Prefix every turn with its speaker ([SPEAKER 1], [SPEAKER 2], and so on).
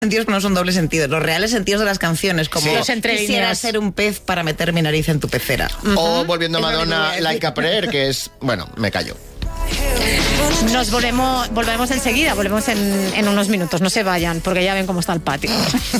[SPEAKER 1] sentidos que no son dobles sentidos, los reales sentidos de las canciones, como
[SPEAKER 2] Los entrelíneas.
[SPEAKER 1] quisiera ser un pez para meter mi nariz en tu pecera.
[SPEAKER 3] O volviendo a
[SPEAKER 1] Es lo que te voy a
[SPEAKER 3] Madonna,
[SPEAKER 1] decir.
[SPEAKER 3] Like a Prayer, que es... Bueno, me callo.
[SPEAKER 2] Volvemos enseguida, volvemos en unos minutos, no se vayan, porque ya ven cómo está el patio.